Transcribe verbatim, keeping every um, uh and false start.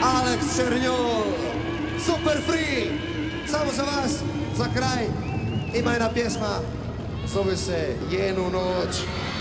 Alex Černjol, Super Free. Samo za vas, za kraj, ima jedna pjesma, zove se Jenu noć.